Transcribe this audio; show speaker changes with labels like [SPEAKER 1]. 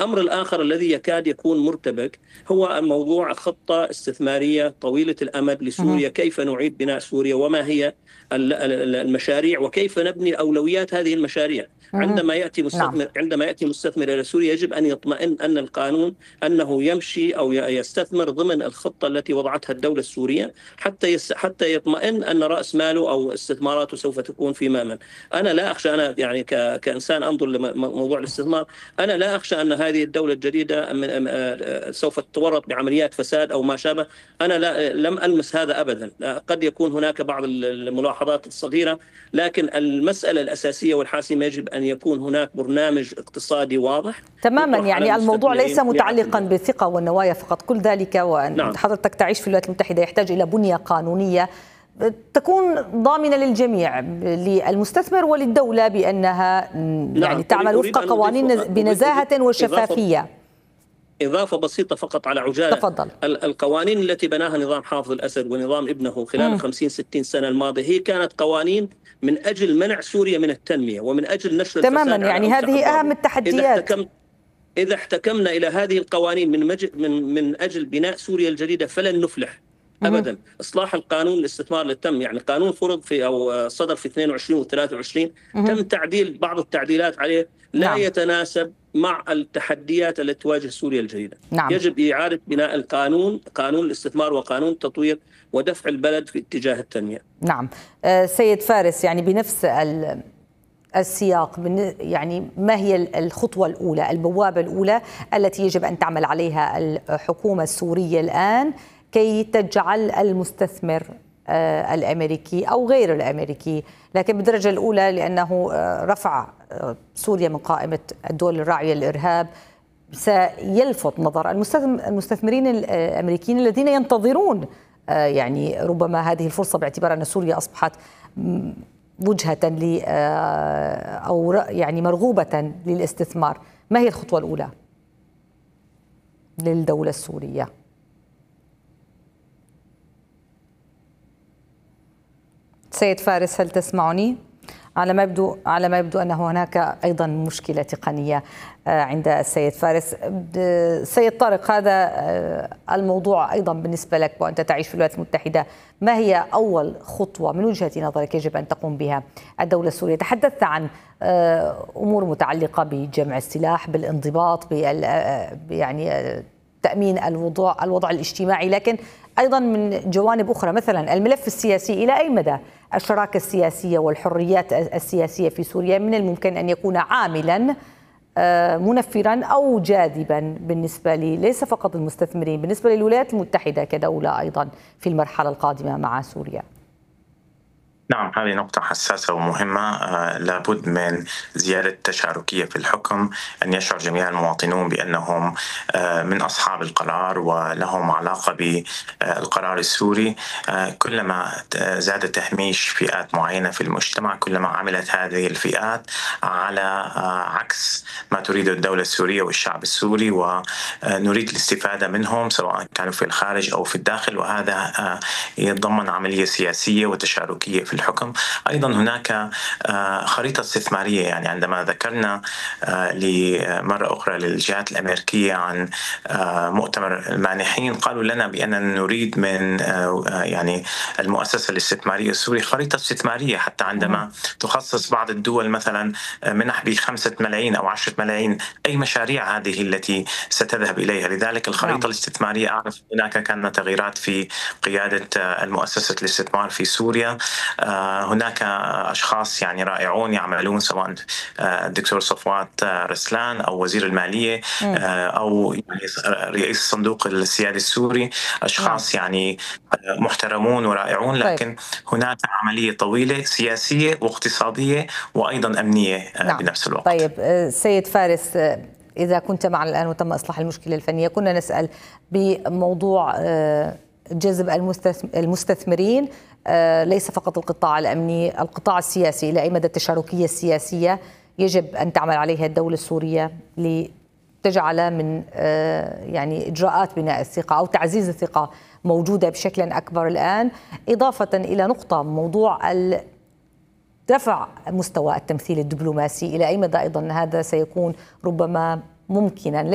[SPEAKER 1] الأمر الآخر الذي يكاد يكون مرتبك هو الموضوع خطة استثمارية طويلة الأمد لسوريا، كيف نعيد بناء سوريا وما هي المشاريع وكيف نبني أولويات هذه المشاريع. عندما يأتي مستثمر إلى سوريا يجب أن يطمئن أن القانون أنه يمشي أو يستثمر ضمن الخطة التي وضعتها الدولة السورية حتى يطمئن أن رأس ماله أو استثماراته سوف تكون في مأمن. أنا لا أخشى، أنا يعني كإنسان أنظر لموضوع الاستثمار، أنا لا أخشى أن هذه الدولة الجديدة سوف تتورط بعمليات فساد أو ما شابه. أنا لم ألمس هذا أبدا. قد يكون هناك بعض الملاحظات الصغيرة، لكن المسألة الأساسية والحاسمة يجب أن يكون هناك برنامج اقتصادي واضح
[SPEAKER 2] تماما. يعني الموضوع ليس متعلقا بالثقة والنوايا فقط، كل ذلك وأن حضرتك تعيش في الولايات المتحدة يحتاج إلى بنية قانونية تكون ضامنة للجميع، للمستثمر وللدولة، بأنها يعني تعمل وفق قوانين بنزاهة وشفافية.
[SPEAKER 1] إضافة بسيطة فقط على عجالة.
[SPEAKER 2] تفضل.
[SPEAKER 1] القوانين التي بناها نظام حافظ الأسد ونظام ابنه خلال 50-60 سنة الماضية هي كانت قوانين من أجل منع سوريا من التنمية ومن أجل نشر الفساد.
[SPEAKER 2] تماما، يعني هذه أهم التحديات.
[SPEAKER 1] إذا احتكمنا إلى هذه القوانين من أجل بناء سوريا الجديدة فلن نفلح أبدا. إصلاح القانون الاستثمار اللي تم، يعني قانون فرض في أو صدر في 22 و23 تم تعديل بعض التعديلات عليه لا يتناسب مع التحديات التي تواجه سوريا الجديدة. يجب إعادة بناء القانون، قانون الاستثمار وقانون التطوير، ودفع البلد في اتجاه التنمية.
[SPEAKER 2] نعم سيد فارس، يعني بنفس السياق، يعني ما هي الخطوة الأولى، البوابة الأولى التي يجب أن تعمل عليها الحكومة السورية الآن كي تجعل المستثمر الأمريكي أو غير الأمريكي، لكن بالدرجة الأولى لأنه رفع سوريا من قائمة الدول الراعية للإرهاب سيلفت نظر المستثمرين الأمريكيين الذين ينتظرون يعني ربما هذه الفرصة، باعتبار أن سوريا أصبحت وجهة أو يعني مرغوبة للاستثمار. ما هي الخطوة الأولى للدولة السورية؟ سيد فارس، هل تسمعني؟ على ما يبدو أن هناك أيضا مشكلة تقنية عند السيد فارس. سيد طارق، هذا الموضوع أيضا بالنسبة لك وأنت تعيش في الولايات المتحدة، ما هي أول خطوة من وجهة نظرك يجب أن تقوم بها الدولة السورية؟ تحدثت عن أمور متعلقة بجمع السلاح، بالانضباط، يعني تأمين الوضع الاجتماعي، لكن أيضا من جوانب أخرى مثلا الملف السياسي، إلى أي مدى الشراكة السياسية والحريات السياسية في سوريا من الممكن أن يكون عاملا منفرا أو جاذبا بالنسبة ليس فقط المستثمرين، بالنسبة للولايات المتحدة كدولة أيضا في المرحلة القادمة مع سوريا؟
[SPEAKER 3] نعم، هذه نقطة حساسة ومهمة. لابد من زيادة التشاركية في الحكم، أن يشعر جميع المواطنون بأنهم من أصحاب القرار ولهم علاقة بالقرار السوري. كلما زاد تهميش فئات معينة في المجتمع كلما عملت هذه الفئات على عكس ما تريد الدولة السورية والشعب السوري، ونريد الاستفادة منهم سواء كانوا في الخارج أو في الداخل، وهذا يتضمن عملية سياسية وتشاركية في الحكم. أيضا هناك خريطة استثمارية، يعني عندما ذكرنا لمرة أخرى للجهات الأمريكية عن مؤتمر المانحين قالوا لنا بأننا نريد من يعني المؤسسة الاستثمارية السورية خريطة استثمارية، حتى عندما تخصص بعض الدول مثلا منح ب5 ملايين أو 10 ملايين، أي مشاريع هذه التي ستذهب إليها. لذلك الخريطة الاستثمارية، أعرف هناك كانت تغييرات في قيادة المؤسسة الاستثمار في سوريا. هناك أشخاص يعني رائعون يعملون، سواء الدكتور صفوات رسلان أو وزير المالية أو يعني رئيس الصندوق السيادي السوري، أشخاص يعني محترمون ورائعون، لكن هناك عملية طويلة سياسية واقتصادية وأيضا أمنية بنفس الوقت.
[SPEAKER 2] طيب سيد فارس، إذا كنت معنا الآن وتم إصلاح المشكلة الفنية، كنا نسأل بموضوع جذب المستثمرين، ليس فقط القطاع الأمني، القطاع السياسي، إلى أي مدى التشاركية السياسية يجب أن تعمل عليها الدولة السورية لتجعل من يعني إجراءات بناء الثقة أو تعزيز الثقة موجودة بشكل أكبر الآن، إضافة إلى نقطة موضوع دفع مستوى التمثيل الدبلوماسي، إلى أي مدى أيضا هذا سيكون ربما ممكنا؟